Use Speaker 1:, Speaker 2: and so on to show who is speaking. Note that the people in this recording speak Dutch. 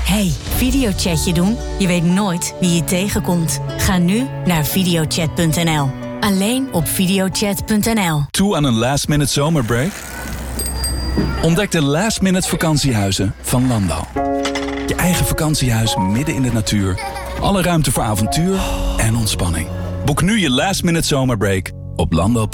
Speaker 1: Hey, videochatje doen? Je weet nooit wie je tegenkomt. Ga nu naar videochat.nl. Alleen op videochat.nl.
Speaker 2: Toe aan een last-minute zomerbreak? Ontdek de last-minute vakantiehuizen van Landal. Je eigen vakantiehuis midden in de natuur. Alle ruimte voor avontuur en ontspanning. Boek nu je last-minute zomerbreak op landal.nl.